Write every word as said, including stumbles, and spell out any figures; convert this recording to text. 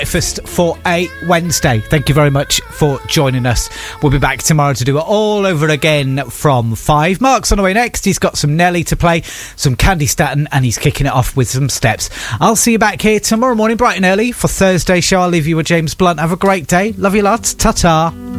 Breakfast for a Wednesday. Thank you very much for joining us. We'll be back tomorrow to do it all over again from five. Mark's on the way next. He's got some Nelly to play, some Candy Staton, and he's kicking it off with some steps. I'll see you back here tomorrow morning bright and early for Thursday show. I'll leave you with James Blunt. Have a great day. Love you lots. Ta-ta.